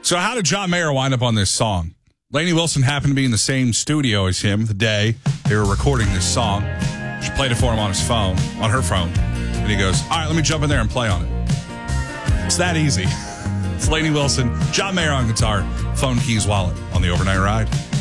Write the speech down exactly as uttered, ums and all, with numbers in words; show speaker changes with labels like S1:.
S1: So how did John Mayer wind up on this song? Lainey Wilson happened to be in the same studio as him the day they were recording this song. She played it for him on his phone, on her phone. And he goes, all right, let me jump in there and play on it. It's that easy. It's Lainey Wilson, John Mayer on guitar, Phone Keys Wallet on the Overnight Ride.